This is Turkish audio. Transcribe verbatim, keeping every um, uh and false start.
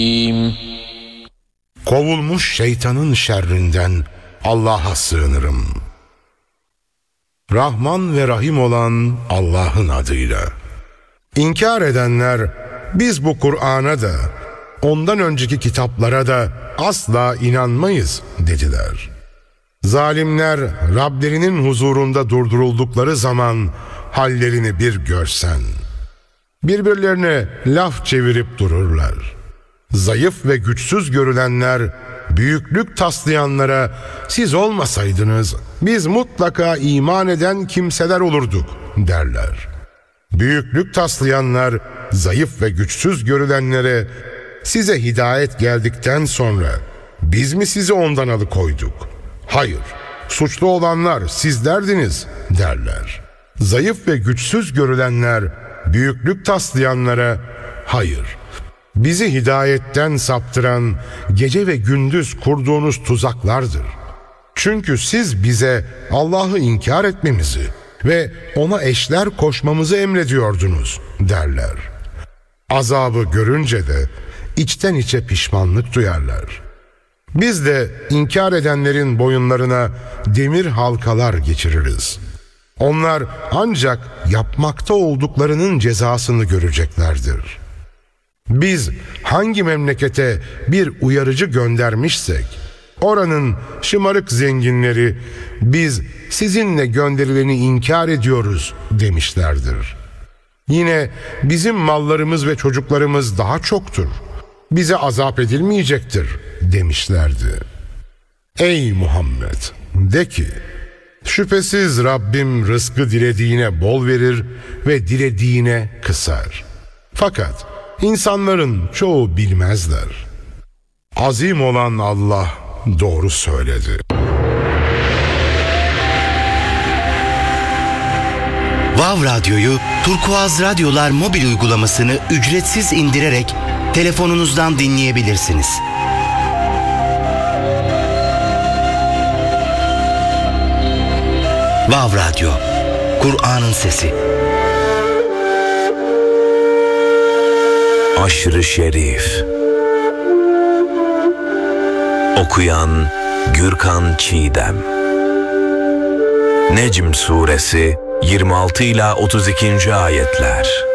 Kovulmuş şeytanın şerrinden Allah'a sığınırım. Rahman ve Rahim olan Allah'ın adıyla. İnkar edenler, biz bu Kur'an'a da, ondan önceki kitaplara da asla inanmayız dediler. Zalimler Rablerinin huzurunda durduruldukları zaman hallerini bir görsen. Birbirlerine laf çevirip dururlar. Zayıf ve güçsüz görülenler büyüklük taslayanlara siz olmasaydınız biz mutlaka iman eden kimseler olurduk derler. Büyüklük taslayanlar zayıf ve güçsüz görülenlere size hidayet geldikten sonra biz mi sizi ondan alıkoyduk? Hayır, suçlu olanlar sizlerdiniz derler. Zayıf ve güçsüz görülenler büyüklük taslayanlara hayır, bizi hidayetten saptıran gece ve gündüz kurduğunuz tuzaklardır. Çünkü siz bize Allah'ı inkar etmemizi ve ona eşler koşmamızı emrediyordunuz derler. Azabı görünce de içten içe pişmanlık duyarlar. Biz de inkar edenlerin boyunlarına demir halkalar geçiririz. Onlar ancak yapmakta olduklarının cezasını göreceklerdir. Biz hangi memlekete bir uyarıcı göndermişsek, oranın şımarık zenginleri biz sizinle gönderileni inkar ediyoruz demişlerdir. Yine bizim mallarımız ve çocuklarımız daha çoktur, bize azap edilmeyecektir demişlerdi. Ey Muhammed! De ki, şüphesiz Rabbim rızkı dilediğine bol verir ve dilediğine kısar. Fakat insanların çoğu bilmezler. Azim olan Allah doğru söyledi. Vav Radyo'yu Turkuaz Radyolar mobil uygulamasını ücretsiz indirerek telefonunuzdan dinleyebilirsiniz. Vav Radyo, Kur'an'ın sesi. Aşr-ı Şerif. Okuyan Gürkan Çiğdem. Necm Suresi yirmi altı ila otuz ikinci ayetler.